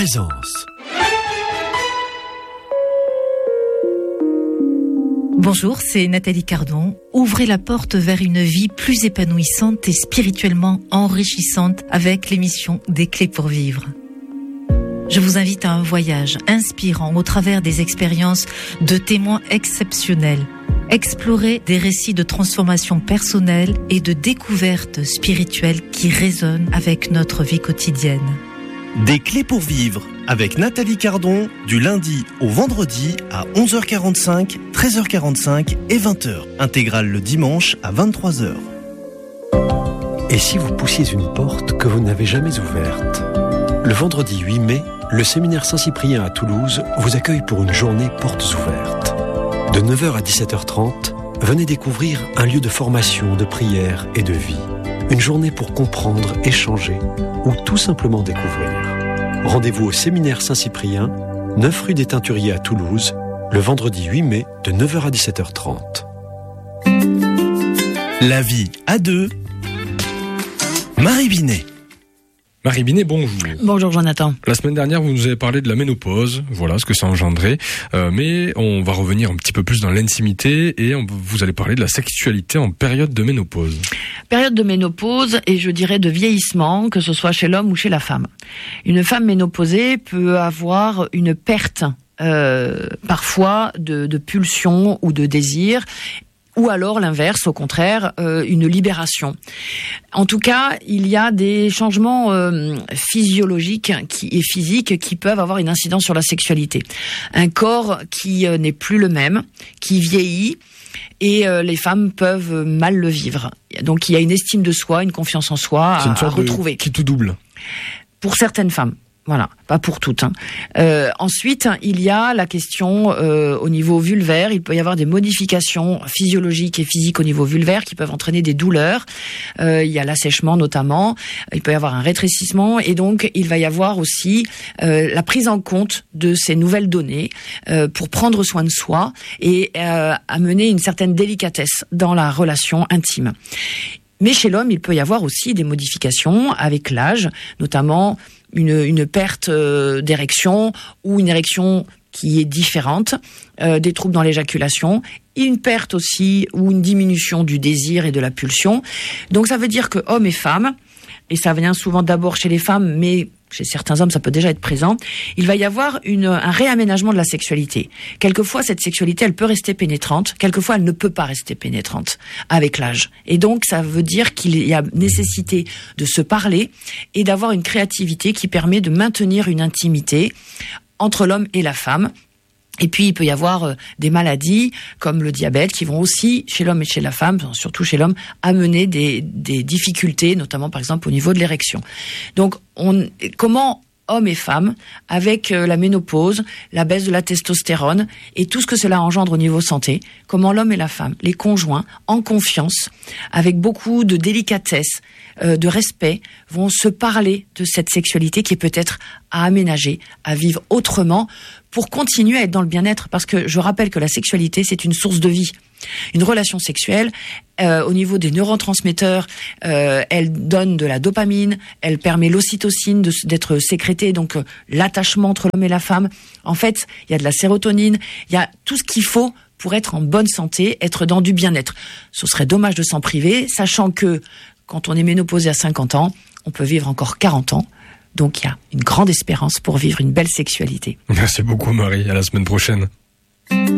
présence. Bonjour, c'est Nathalie Cardon. Ouvrez la porte vers une vie plus épanouissante et spirituellement enrichissante avec l'émission Des Clés pour Vivre. Je vous invite à un voyage inspirant au travers des expériences de témoins exceptionnels. Explorer des récits de transformation personnelle et de découvertes spirituelles qui résonnent avec notre vie quotidienne. Des Clés pour Vivre avec Nathalie Cardon du lundi au vendredi à 11h45, 13h45 et 20h. Intégrale le dimanche à 23h. Et si vous poussiez une porte que vous n'avez jamais ouverte ? Le vendredi 8 mai, le séminaire Saint-Cyprien à Toulouse vous accueille pour une journée portes ouvertes. De 9h à 17h30, venez découvrir un lieu de formation, de prière et de vie. Une journée pour comprendre, échanger ou tout simplement découvrir. Rendez-vous au séminaire Saint-Cyprien, 9 rue des Teinturiers à Toulouse, le vendredi 8 mai de 9h à 17h30. La vie à deux. Marie Binet. Marie Binet, bonjour. Bonjour Jonathan. La semaine dernière, vous nous avez parlé de la ménopause, voilà ce que ça engendrait, mais on va revenir un petit peu plus dans l'intimité et vous allez parler de la sexualité en période de ménopause. Période de ménopause et je dirais de vieillissement, que ce soit chez l'homme ou chez la femme. Une femme ménopausée peut avoir une perte parfois de pulsion ou de désir, ou alors l'inverse, au contraire, une libération. En tout cas, il y a des changements physiologiques et physiques qui peuvent avoir une incidence sur la sexualité. Un corps qui n'est plus le même, qui vieillit, et les femmes peuvent mal le vivre. Donc il y a une estime de soi, une confiance en soi à retrouver. Qui tout double. Pour certaines femmes. Voilà, pas pour toutes. Ensuite, il y a la question au niveau vulvaire. Il peut y avoir des modifications physiologiques et physiques au niveau vulvaire qui peuvent entraîner des douleurs. Il y a l'assèchement notamment. Il peut y avoir un rétrécissement et donc il va y avoir aussi la prise en compte de ces nouvelles données pour prendre soin de soi et amener une certaine délicatesse dans la relation intime. Mais chez l'homme, il peut y avoir aussi des modifications avec l'âge, notamment une perte d'érection ou une érection qui est différente, des troubles dans l'éjaculation, une perte aussi ou une diminution du désir et de la pulsion. Donc ça veut dire que hommes et femmes, et ça vient souvent d'abord chez les femmes, mais chez certains hommes ça peut déjà être présent, il va y avoir un réaménagement de la sexualité. Quelquefois cette sexualité elle peut rester pénétrante, quelquefois elle ne peut pas rester pénétrante avec l'âge. Et donc ça veut dire qu'il y a nécessité de se parler et d'avoir une créativité qui permet de maintenir une intimité entre l'homme et la femme. Et puis, il peut y avoir des maladies, comme le diabète, qui vont aussi, chez l'homme et chez la femme, surtout chez l'homme, amener des difficultés, notamment, par exemple, au niveau de l'érection. Donc, comment hommes et femmes, avec la ménopause, la baisse de la testostérone, et tout ce que cela engendre au niveau santé, comment l'homme et la femme, les conjoints, en confiance, avec beaucoup de délicatesse, de respect, vont se parler de cette sexualité qui est peut-être à aménager, à vivre autrement, pour continuer à être dans le bien-être, parce que je rappelle que la sexualité, c'est une source de vie. Une relation sexuelle, au niveau des neurotransmetteurs, elle donne de la dopamine, elle permet l'ocytocine d'être sécrétée, donc l'attachement entre l'homme et la femme. En fait, il y a de la sérotonine, il y a tout ce qu'il faut pour être en bonne santé, être dans du bien-être. Ce serait dommage de s'en priver, sachant que quand on est ménopausé à 50 ans, on peut vivre encore 40 ans. Donc il y a une grande espérance pour vivre une belle sexualité. Merci beaucoup Marie, à la semaine prochaine.